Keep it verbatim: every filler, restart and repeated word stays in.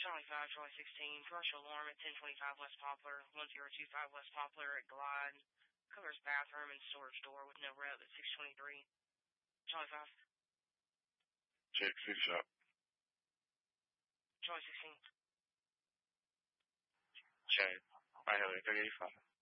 Charlie five, Charlie sixteen, commercial alarm at ten twenty-five West Poplar, one zero two five West Poplar at Glide. Covers bathroom and storage door with no rep at six twenty-three. Charlie five. Check six shop. Charlie sixteen. Check. I have a thirty-five.